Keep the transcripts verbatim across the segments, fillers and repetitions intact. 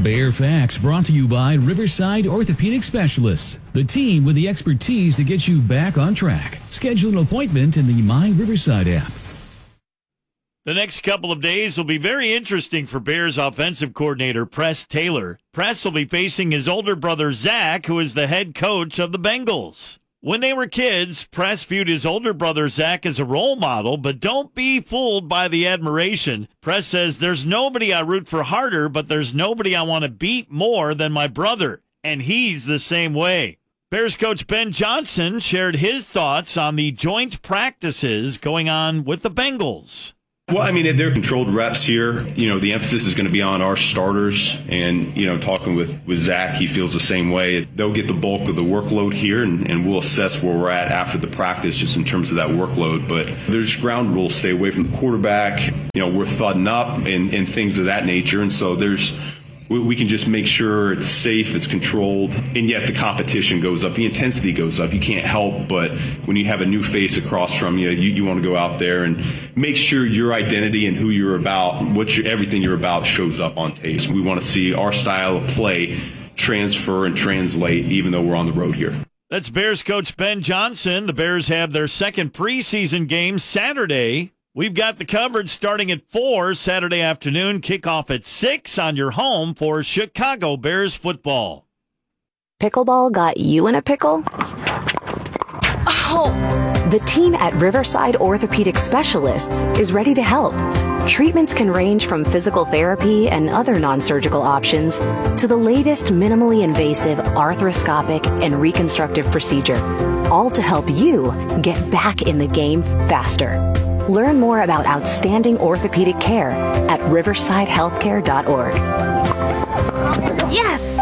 Bear Facts brought to you by Riverside Orthopedic Specialists, the team with the expertise to get you back on track. Schedule an appointment in the My Riverside app. The next couple of days will be very interesting for Bears offensive coordinator Press Taylor. Press will be facing his older brother Zach, who is the head coach of the Bengals. When they were kids, Press viewed his older brother Zach as a role model, but don't be fooled by the admiration. Press says, there's nobody I root for harder, but there's nobody I want to beat more than my brother, and he's the same way. Bears coach Ben Johnson shared his thoughts on the joint practices going on with the Bengals. Well, I mean, they're controlled reps here. You know, the emphasis is going to be on our starters. And, you know, talking with, with Zach, he feels the same way. They'll get the bulk of the workload here, and, and we'll assess where we're at after the practice just in terms of that workload. But there's ground rules. Stay away from the quarterback. You know, we're thudding up and, and things of that nature. And so there's we can just make sure it's safe, it's controlled, and yet the competition goes up, the intensity goes up. You can't help but when you have a new face across from you, you, you want to go out there and make sure your identity and who you're about, what you, everything you're about shows up on tape. We want to see our style of play transfer and translate even though we're on the road here. That's Bears coach Ben Johnson. The Bears have their second preseason game Saturday. We've got the coverage starting at four Saturday afternoon, kickoff at six on your home for Chicago Bears football. Pickleball got you in a pickle? Oh! The team at Riverside Orthopedic Specialists is ready to help. Treatments can range from physical therapy and other non-surgical options to the latest minimally invasive arthroscopic and reconstructive procedure, all to help you get back in the game faster. Learn more about outstanding orthopedic care at riverside healthcare dot org. Yes!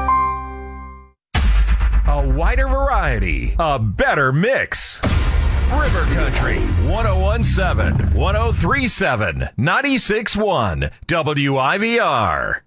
A wider variety, a better mix. River Country, one oh one point seven, one oh three point seven, ninety-six point one, W I V R.